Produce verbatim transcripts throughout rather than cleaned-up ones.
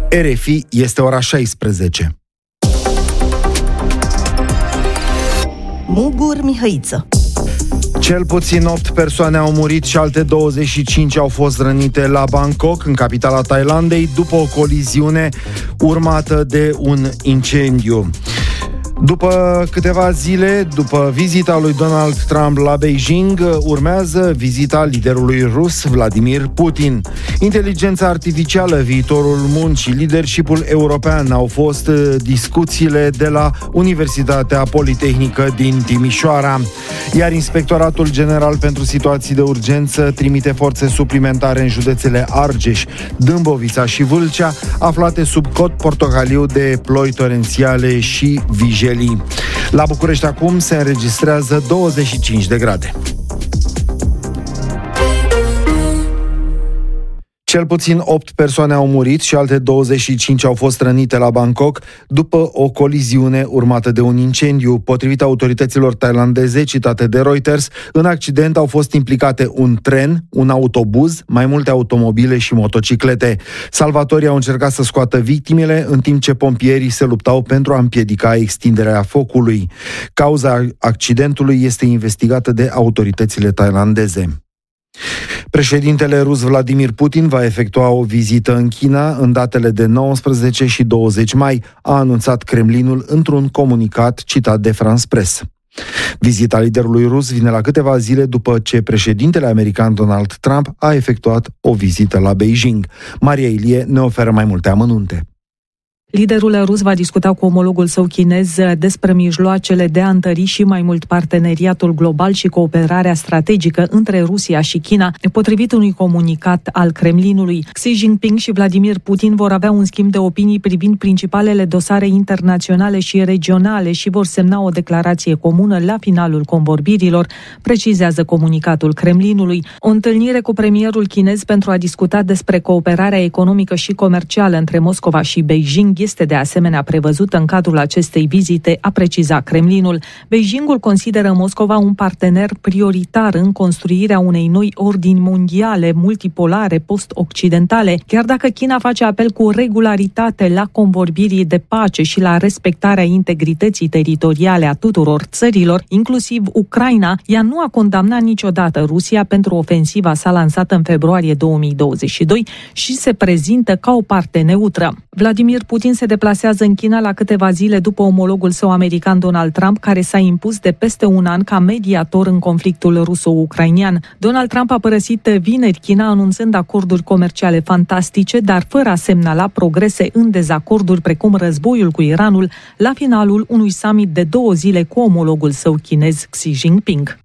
R F I, este ora șaisprezece. Mugur Mihăiță. Cel puțin opt persoane au murit și alte douăzeci și cinci au fost rănite la Bangkok, în capitala Thailandei, după o coliziune urmată de un incendiu. După câteva zile, după vizita lui Donald Trump la Beijing, urmează vizita liderului rus, Vladimir Putin. Inteligența artificială, viitorul muncii, leadership-ul european au fost discuțiile de la Universitatea Politehnică din Timișoara. Iar Inspectoratul General pentru Situații de Urgență trimite forțe suplimentare în județele Argeș, Dâmbovița și Vâlcea, aflate sub cod portocaliu de ploi torențiale și vijelii. La București acum se înregistrează douăzeci și cinci de grade. Cel puțin opt persoane au murit și alte douăzeci și cinci au fost rănite la Bangkok după o coliziune urmată de un incendiu. Potrivit autorităților thailandeze citate de Reuters, în accident au fost implicate un tren, un autobuz, mai multe automobile și motociclete. Salvatorii au încercat să scoată victimele, în timp ce pompierii se luptau pentru a împiedica extinderea focului. Cauza accidentului este investigată de autoritățile thailandeze. Președintele rus Vladimir Putin va efectua o vizită în China în datele de nouăsprezece și douăzeci mai, a anunțat Kremlinul într-un comunicat citat de France Press. Vizita liderului rus vine la câteva zile după ce președintele american Donald Trump a efectuat o vizită la Beijing. Maria Ilie ne oferă mai multe amănunte. Liderul rus va discuta cu omologul său chinez despre mijloacele de a întări și mai mult parteneriatul global și cooperarea strategică între Rusia și China, potrivit unui comunicat al Kremlinului. Xi Jinping și Vladimir Putin vor avea un schimb de opinii privind principalele dosare internaționale și regionale și vor semna o declarație comună la finalul convorbirilor, precizează comunicatul Kremlinului. O întâlnire cu premierul chinez pentru a discuta despre cooperarea economică și comercială între Moscova și Beijing este de asemenea prevăzută în cadrul acestei vizite, a precizat Kremlinul. Beijingul consideră Moscova un partener prioritar în construirea unei noi ordini mondiale, multipolare, post-occidentale, chiar dacă China face apel cu regularitate la convorbirii de pace și la respectarea integrității teritoriale a tuturor țărilor, inclusiv Ucraina, ea nu a condamnat niciodată Rusia pentru ofensiva sa lansată în februarie două mii douăzeci și doi și se prezintă ca o parte neutră. Vladimir Putin se deplasează în China la câteva zile după omologul său american Donald Trump, care s-a impus de peste un an ca mediator în conflictul ruso-ucrainian. Donald Trump a părăsit vineri China anunțând acorduri comerciale fantastice, dar fără a semnala progrese în dezacorduri precum războiul cu Iranul, la finalul unui summit de două zile cu omologul său chinez Xi Jinping.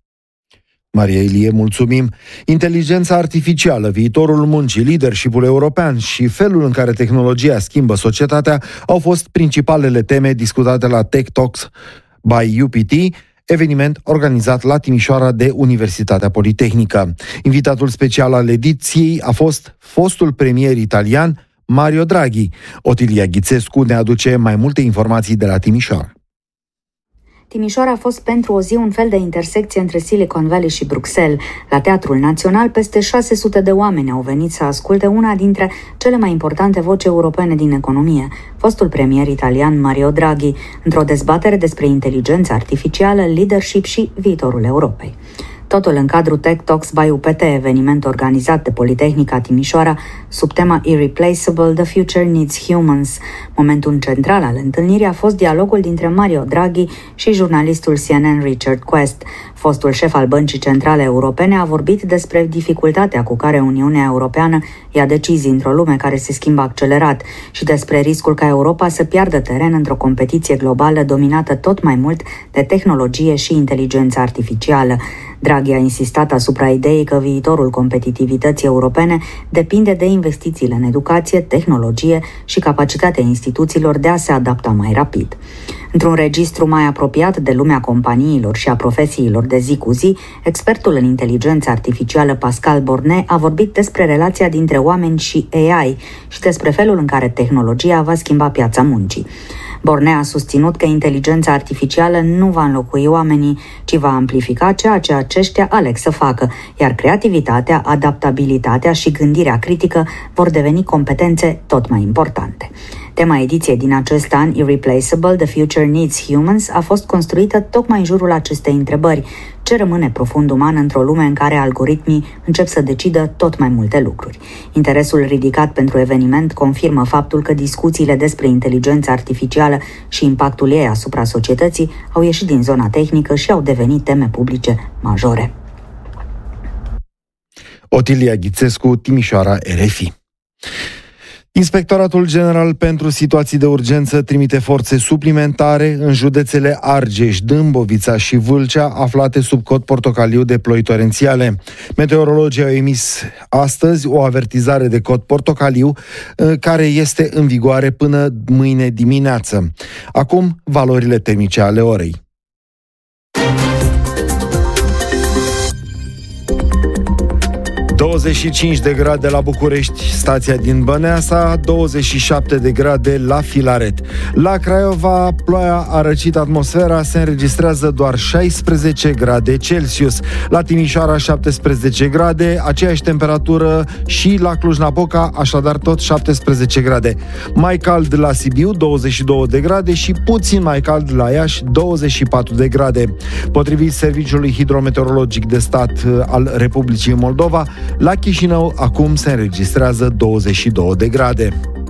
Maria Ilie, mulțumim. Inteligența artificială, viitorul muncii, leadership-ul european și felul în care tehnologia schimbă societatea au fost principalele teme discutate la Tech Talks by U P T, eveniment organizat la Timișoara de Universitatea Politehnică. Invitatul special al ediției a fost fostul premier italian Mario Draghi. Otilia Ghițescu ne aduce mai multe informații de la Timișoara. Timișoara a fost pentru o zi un fel de intersecție între Silicon Valley și Bruxelles. La Teatrul Național, peste șase sute de oameni au venit să asculte una dintre cele mai importante voci europene din economie, fostul premier italian Mario Draghi, într-o dezbatere despre inteligența artificială, leadership și viitorul Europei. Totul în cadrul Tech Talks by U P T, eveniment organizat de Politehnica Timișoara sub tema Irreplaceable, The Future Needs Humans. Momentul central al întâlnirii a fost dialogul dintre Mario Draghi și jurnalistul C N N Richard Quest. Fostul șef al Băncii Centrale Europene a vorbit despre dificultatea cu care Uniunea Europeană ia decizii într-o lume care se schimbă accelerat și despre riscul ca Europa să piardă teren într-o competiție globală dominată tot mai mult de tehnologie și inteligență artificială. Draghi a insistat asupra ideii că viitorul competitivității europene depinde de investițiile în educație, tehnologie și capacitatea instituțiilor de a se adapta mai rapid. Într-un registru mai apropiat de lumea companiilor și a profesiilor de zi cu zi, expertul în inteligență artificială Pascal Bornet a vorbit despre relația dintre oameni și A I și despre felul în care tehnologia va schimba piața muncii. Bornea a susținut că inteligența artificială nu va înlocui oamenii, ci va amplifica ceea ce aceștia aleg să facă, iar creativitatea, adaptabilitatea și gândirea critică vor deveni competențe tot mai importante. Tema ediției din acest an, Irreplaceable, The Future Needs Humans, a fost construită tocmai în jurul acestei întrebări: ce rămâne profund uman într-o lume în care algoritmii încep să decidă tot mai multe lucruri? Interesul ridicat pentru eveniment confirmă faptul că discuțiile despre inteligența artificială și impactul ei asupra societății au ieșit din zona tehnică și au devenit teme publice majore. Otilia Ghițescu, Timișoara, R F I. Inspectoratul General pentru Situații de Urgență trimite forțe suplimentare în județele Argeș, Dâmbovița și Vâlcea, aflate sub cod portocaliu de ploi torențiale. Meteorologii au emis astăzi o avertizare de cod portocaliu care este în vigoare până mâine dimineață. Acum, valorile termice ale orei. douăzeci și cinci de grade la București, stația din Băneasa, douăzeci și șapte de grade la Filaret. La Craiova, ploaia a răcit atmosfera, se înregistrează doar șaisprezece grade Celsius. La Timișoara, șaptesprezece grade, aceeași temperatură și la Cluj-Napoca, așadar tot șaptesprezece grade. Mai cald la Sibiu, douăzeci și două de grade și puțin mai cald la Iași, douăzeci și patru de grade. Potrivit Serviciului Hidrometeorologic de Stat al Republicii Moldova, la Chișinău acum se înregistrează douăzeci și două de grade.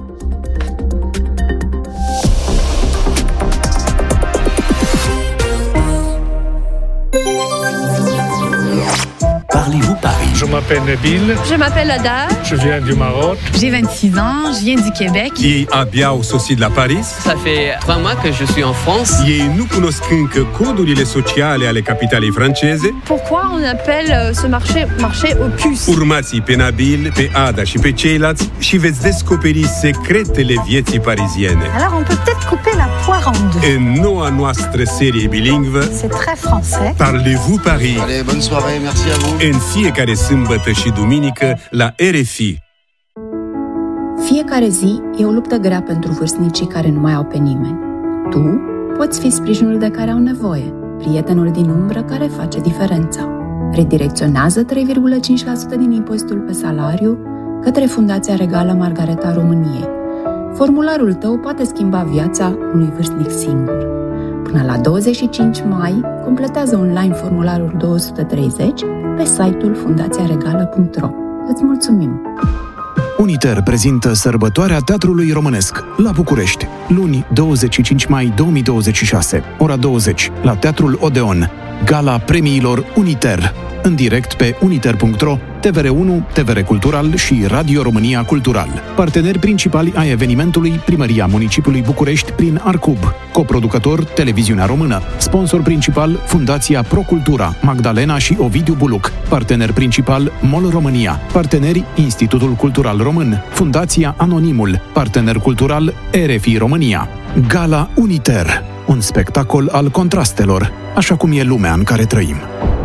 Parlez-vous Paris? Je m'appelle Nabil. Je m'appelle Ada. Je viens du Maroc. J'ai vingt-six ans, je viens du Québec. Ei abia au sosit la Paris. Ça fait trois mois que je suis en France. Ei nu cunosc încă codurile sociale ale capitalei franceze. Pourquoi on appelle ce marché marché aux puces? Urmați pe Nabil, pe Ada și pe ceilalți și veți descoperi secretele vieții pariziene. Alors on peut peut-être couper la poire en deux. În noua noastră serie bilingvă, c'est très français. Parlez-vous Paris? Allez, bonne soirée, merci à vous. În fiecare sâmbătă și duminică la R F I. Fiecare zi e o luptă grea pentru vârstnicii care nu mai au pe nimeni. Tu poți fi sprijinul de care au nevoie, prietenul din umbră care face diferența. Redirecționează trei virgulă cinci la sută din impozitul pe salariu către Fundația Regală Margareta României. Formularul tău poate schimba viața unui vârstnic singur. Până la douăzeci și cinci mai, completează online formularul două sute treizeci pe site-ul fundația regală punct ro. Îți mulțumim! Uniter prezintă Sărbătoarea Teatrului Românesc la București, luni douăzeci și cinci mai două mii douăzeci și șase, ora douăzeci, la Teatrul Odeon. Gala premiilor Uniter, în direct pe uniter punct ro, T V R unu, T V R Cultural și Radio România Cultural. Parteneri principali ai evenimentului, Primăria Municipiului București prin Arcub, coproducător Televiziunea Română, sponsor principal Fundația Procultura, Magdalena și Ovidiu Buluc, partener principal MOL România, parteneri Institutul Cultural Român, Fundația Anonimul, partener cultural R F I România. Gala Uniter, un spectacol al contrastelor, așa cum e lumea în care trăim.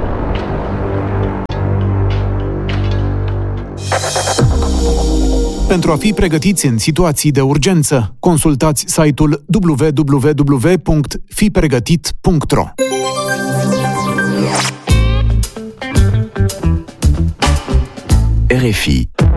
Pentru a fi pregătiți în situații de urgență, consultați site-ul w w w punct fi pregătit punct ro. R F I